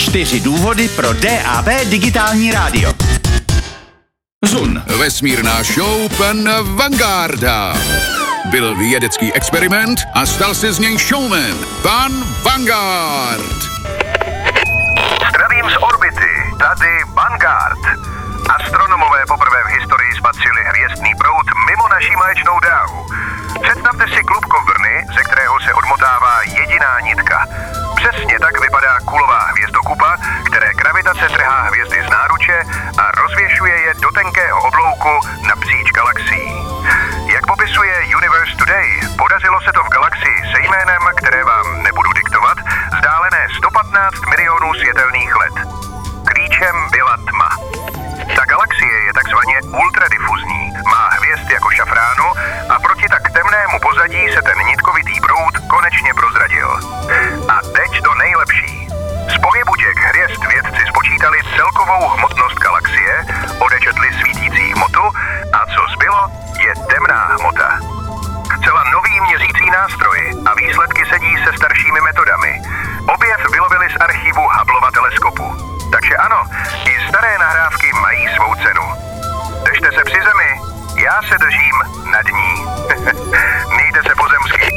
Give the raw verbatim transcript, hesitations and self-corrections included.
Čtyři důvody pro D A B digitální rádio. Zun. Vesmírná show pan Vangarda. Byl vědecký experiment a stal se z něj showman. Pan Vanguard. Zdravím z orbity, tady Vanguard. Astronomové poprvé v historii spatřili hvězdný proud mimo naší mléčnou dráhu. Představte si klubko vlny, ze kterého se odmotává jediná nitka. Přesně tak vypadá kulová hvězdokupa, které gravitace trhá hvězdy z náruče a rozvěšuje je do tenkého oblouku napříč galaxií. Jak popisuje Universe Today, podařilo se to v galaxii se jménem, které vám nebudu diktovat, vzdálené sto patnáct milionů světelných let. Klíčem byla tma. Ta galaxie je takzvaně ultradifuzní, má hvězd jako šafránu a proti tak temnému pozadí se ten nitkovitý proud konečně prozradil. A teď to nejlepší. Z pohybu těch hvězd vědci spočítali celkovou hmotnost galaxie, odečetli svítící hmotu a co zbylo, je temná hmota. Zcela nový měřící nástroj a výsledky sedí se staršími metodami. Objev vylovili z archivu Hubbleova teleskopu. Takže ano, i staré nahrávky mají svou cenu. Držte se při zemi, já se držím nad ní.